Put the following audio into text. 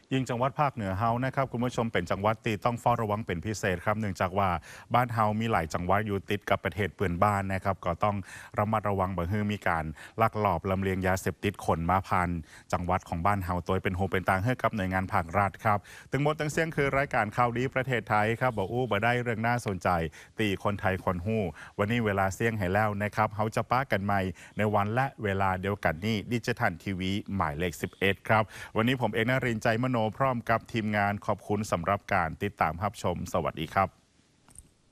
ยิ่งจังหวัดภาคเหนือเฮานะครับคุณผู้ชมเป็นจังหวัดที่ต้องเฝ้าระวังเป็นพิเศษครับเนื่องจากว่าบ้านเฮามีหลายจังหวัดอยู่ติดกับประเทศเปื่อนบ้านนะครับก็ต้องระมัดระวังบ่ให้มีการลักลอบลำเลียงยาเสพติดขนมาผ่านจังหวัดของบ้านเฮาตัวเป็นโฮเป็นตางให้กับหน่วยงานภาครัฐครับทั้งหมดทั้งเสียงคือรายการข่าวดีประเทศไทยครับบอกอู้บ่ได้เรื่องน่าสนใจตีคนไทยคนหู้วันนี้เวลาเสี่ยงให้แล้วนะครับเฮาจะป้ากันใหม่ในวันและเวลาเดียวกันนี้ดิจิทัลทีวีหมายเลข11ครับวันนี้ผมเอกนรินทร์ใจมโนพร้อมกับทีมงานขอบคุณสำหรับการติดตามรับชมสวัสดีครับ